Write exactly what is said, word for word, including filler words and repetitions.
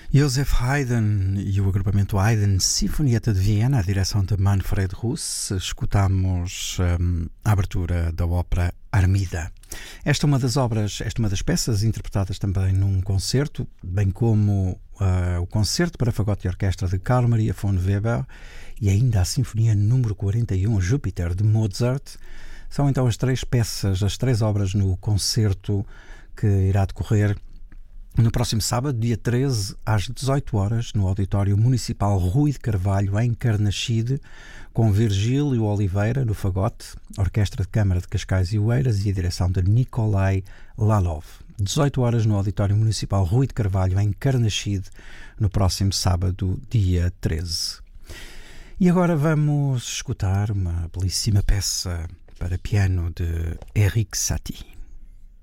Joseph Haydn e o agrupamento Haydn Sinfonietta de Viena, a direção de Manfred Russ. Escutamos um, a abertura da ópera Armida. Esta é uma das obras, esta é uma das peças interpretadas também num concerto, bem como uh, o concerto para fagote e orquestra de Carl Maria von Weber e ainda a Sinfonia número quarenta e um, Júpiter, de Mozart. São então as três peças, as três obras no concerto que irá decorrer no próximo sábado, dia treze, às dezoito horas, no Auditório Municipal Rui de Carvalho, em Carnaxide, com Virgílio Oliveira no fagote, Orquestra de Câmara de Cascais e Oeiras e a direção de Nikolai Lalov. dezoito horas no Auditório Municipal Rui de Carvalho, em Carnaxide, no próximo sábado, dia treze. E agora vamos escutar uma belíssima peça para piano de Erik Satie.